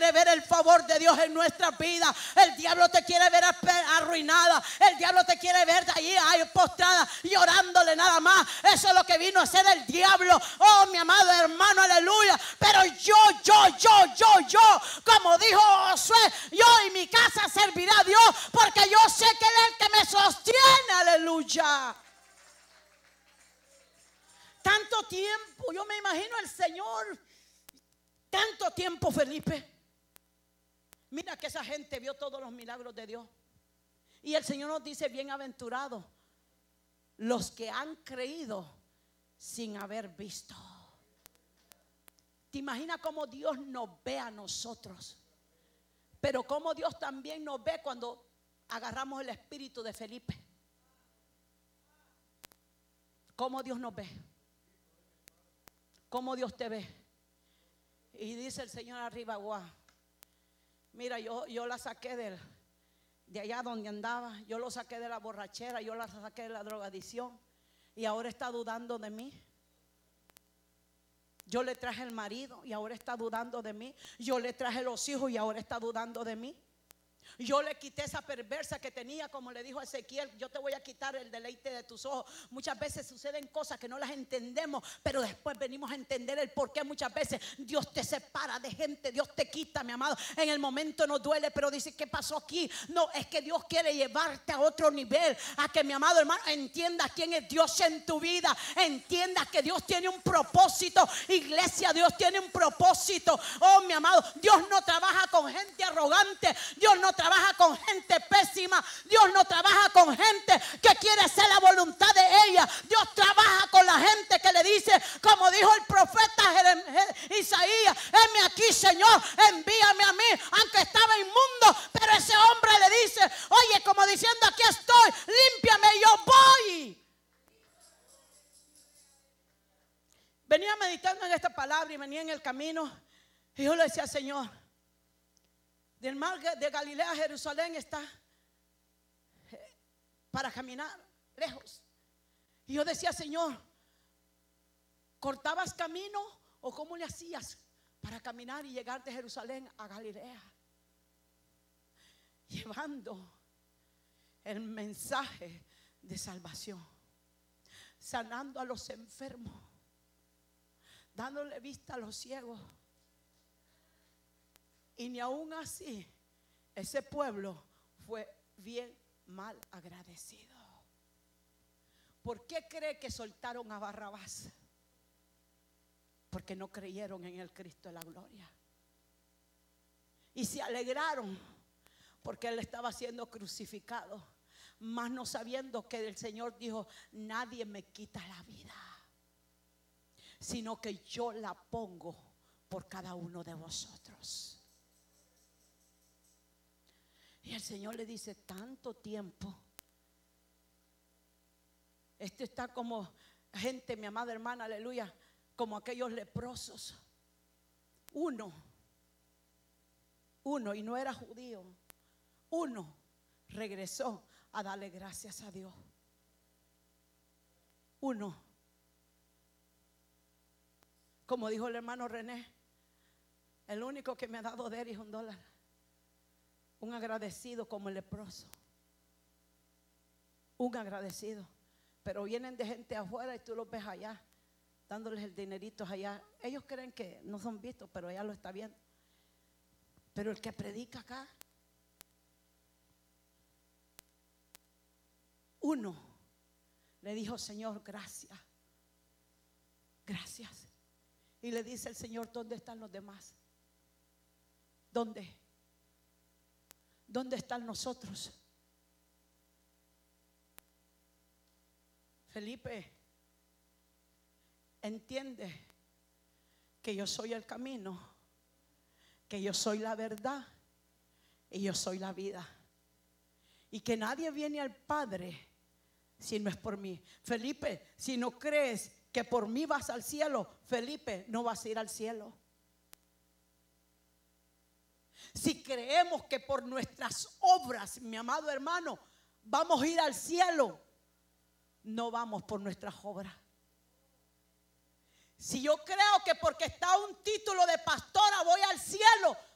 quiere ver el favor de Dios en nuestra vida. El diablo te quiere ver arruinada. El diablo te quiere ver ahí postrada, llorándole nada más. Eso es lo que vino a hacer el diablo. Oh, mi amado hermano, aleluya. Pero yo, como dijo Josué, yo y mi casa servirá a Dios, porque yo sé que Él es el que me sostiene, aleluya. Tanto tiempo, yo me imagino al Señor, tanto tiempo, Felipe. Mira que esa gente vio todos los milagros de Dios. Y el Señor nos dice: bienaventurados los que han creído sin haber visto. ¿Te imaginas cómo Dios nos ve a nosotros? Pero cómo Dios también nos ve cuando agarramos el espíritu de Felipe. ¿Cómo Dios nos ve? ¿Cómo Dios te ve? Y dice el Señor arriba: guau, mira, yo la saqué de allá donde andaba. Yo lo saqué de la borrachera, yo la saqué de la drogadicción, y ahora está dudando de mí. Yo le traje el marido y ahora está dudando de mí. Yo le traje los hijos y ahora está dudando de mí. Yo le quité esa perversa que tenía, como le dijo a Ezequiel: yo te voy a quitar el deleite de tus ojos. Muchas veces suceden cosas que no las entendemos, pero después venimos a entender el por qué. Muchas veces Dios te separa de gente, Dios te quita, mi amado. En el momento no duele, pero dice: ¿qué pasó aquí? No, es que Dios quiere llevarte a otro nivel, a que, mi amado hermano, entiendas quién es Dios en tu vida. Entiendas que Dios tiene un propósito. Iglesia, Dios tiene un propósito. Oh, mi amado, Dios no trabaja con gente arrogante. Dios no trabaja con gente pésima. Dios no trabaja con gente que quiere hacer la voluntad de ella. Dios trabaja con la gente que le dice, como dijo el profeta Isaías: heme aquí, Señor, envíame a mí, aunque estaba inmundo. Pero ese hombre le dice: oye, como diciendo, aquí estoy, límpiame, yo voy. Venía meditando en esta palabra y venía en el camino, y yo le decía: Señor, del mar de Galilea a Jerusalén está para caminar lejos. Y yo decía: Señor, ¿cortabas camino o cómo le hacías para caminar y llegar de Jerusalén a Galilea? Llevando el mensaje de salvación, sanando a los enfermos, dándole vista a los ciegos. Y ni aún así ese pueblo fue bien mal agradecido. ¿Por qué cree que soltaron a Barrabás? Porque no creyeron en el Cristo de la gloria. Y se alegraron porque él estaba siendo crucificado, mas no sabiendo que el Señor dijo: nadie me quita la vida, sino que yo la pongo por cada uno de vosotros. Y el Señor le dice: tanto tiempo. Esto está como gente, mi amada hermana, aleluya, como aquellos leprosos. Uno, y no era judío, uno regresó a darle gracias a Dios. Uno, como dijo el hermano René: el único que me ha dado de él es $1. Un agradecido como el leproso. Un agradecido. Pero vienen de gente afuera y tú los ves allá, dándoles el dinerito allá. Ellos creen que no son vistos, pero ella lo está viendo. Pero el que predica acá, uno le dijo: Señor, gracias, gracias. Y le dice el Señor: ¿dónde están los demás? ¿Dónde? ¿Dónde están nosotros? Felipe, entiende que yo soy el camino, que yo soy la verdad y yo soy la vida, y que nadie viene al Padre si no es por mí. Felipe, si no crees que por mí vas al cielo, Felipe, no vas a ir al cielo. Si creemos que por nuestras obras, mi amado hermano, vamos a ir al cielo, no vamos por nuestras obras. Si yo creo que porque está un título de pastora voy al cielo,